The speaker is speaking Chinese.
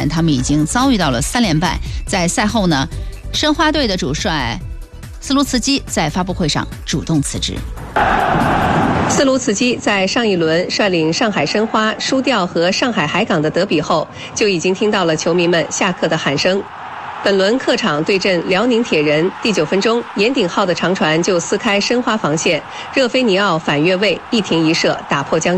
他们已经遭遇到了3连败。在赛后呢，申花队的主帅斯卢茨基在发布会上主动辞职。 斯卢茨基在上一轮率领上海申花输掉和上海海港的德比后，就已经听到了球迷们下课的喊声。本轮客场对阵辽宁铁人，第9分钟，严鼎皓的长传就撕开申花防线，热菲尼奥反越位，一停一射打破僵局。